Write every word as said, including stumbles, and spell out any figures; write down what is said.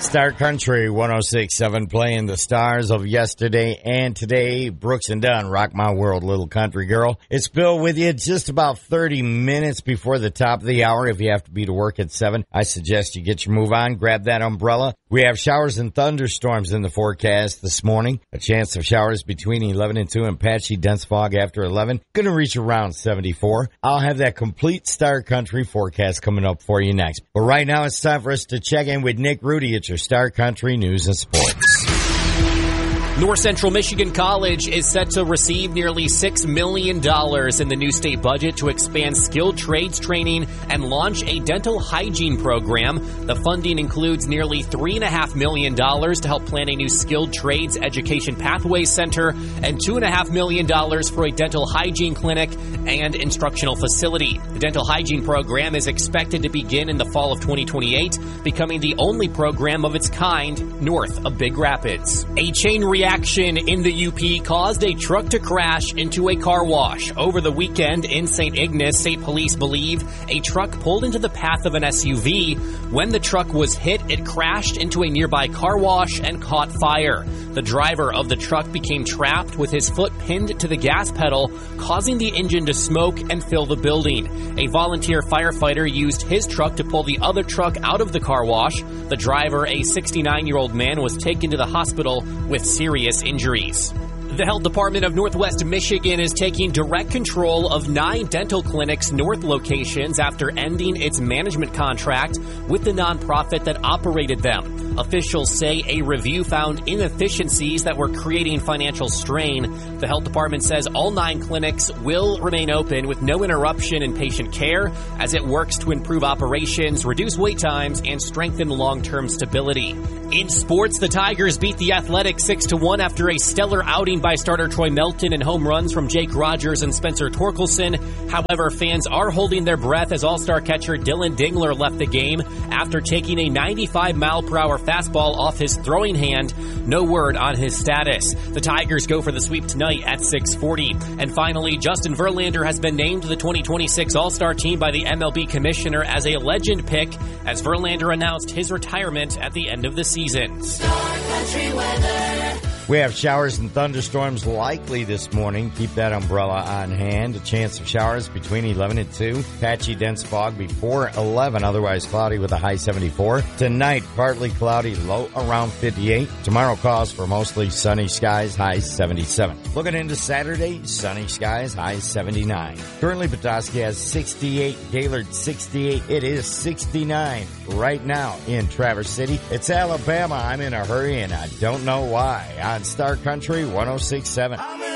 Star Country one oh six point seven playing the stars of yesterday and today. Brooks and Dunn, Rock My World, Little Country Girl. It's Bill with you just about thirty minutes before the top of the hour. If you have to be to work at seven, I suggest you get your move on. Grab that umbrella. We have showers and thunderstorms in the forecast this morning. A chance of showers between eleven and two and patchy dense fog after eleven. Going to reach around seventy-four. I'll have that complete Star Country forecast coming up for you next. But right now it's time for us to check in with Nick Rudy at your Star Country News and Sports. North Central Michigan College is set to receive nearly six million dollars in the new state budget to expand skilled trades training and launch a dental hygiene program. The funding includes nearly three point five million dollars to help plan a new skilled trades education pathways center and two point five million dollars for a dental hygiene clinic and instructional facility. The dental hygiene program is expected to begin in the fall of twenty twenty-eight, becoming the only program of its kind north of Big Rapids. A chain reaction Action in the U P caused a truck to crash into a car wash. Over the weekend in Saint Ignace, state police believe a truck pulled into the path of an S U V. When the truck was hit, it crashed into a nearby car wash and caught fire. The driver of the truck became trapped with his foot pinned to the gas pedal, causing the engine to smoke and fill the building. A volunteer firefighter used his truck to pull the other truck out of the car wash. The driver, a sixty-nine-year-old man, was taken to the hospital with serious injuries. The Health Department of Northwest Michigan is taking direct control of nine dental clinics' north locations after ending its management contract with the nonprofit that operated them. Officials say a review found inefficiencies that were creating financial strain. The Health Department says all nine clinics will remain open with no interruption in patient care as it works to improve operations, reduce wait times, and strengthen long-term stability. In sports, the Tigers beat the Athletics six to one after a stellar outing by starter Troy Melton and home runs from Jake Rogers and Spencer Torkelson. However, fans are holding their breath as all-star catcher Dylan Dingler left the game after taking a ninety-five mile per hour fastball off his throwing hand. No word on his status. The Tigers go for the sweep tonight at six forty. And finally, Justin Verlander has been named to the twenty twenty-six All-Star team by the M L B commissioner as a legend pick as Verlander announced his retirement at the end of the season. Star Country weather. We have showers and thunderstorms likely this morning. Keep that umbrella on hand. A chance of showers between eleven and two. Patchy dense fog before eleven. Otherwise cloudy with a high seventy-four. Tonight, partly cloudy, low around fifty-eight. Tomorrow calls for mostly sunny skies, high seventy-seven. Looking into Saturday, sunny skies, high seventy-nine. Currently, Petoskey has sixty-eight. Gaylord, sixty-eight. It is sixty-nine right now in Traverse City. It's Alabama. I'm in a hurry, and I don't know why. On Star Country one oh six point seven.